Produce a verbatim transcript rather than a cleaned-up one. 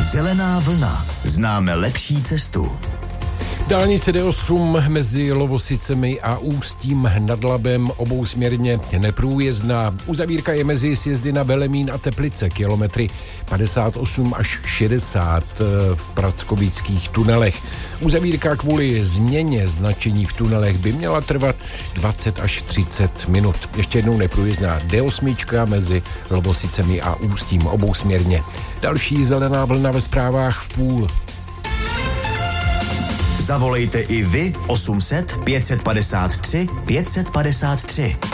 Zelená vlna. Známe lepší cestu. Dálnice D osm mezi Lovosicemi a Ústím nad Labem obousměrně neprůjezdná. Uzavírka je mezi sjezdy na Velemín a Teplice, kilometry padesát osm až šedesát v prackovických tunelech. Uzavírka kvůli změně značení v tunelech by měla trvat dvacet až třicet minut. Ještě jednou neprůjezdná D osm mezi Lovosicemi a Ústím obousměrně. Další zelená vlna ve zprávách v půl. Zavolejte i vy osm set pět set padesát tři pět set padesát tři.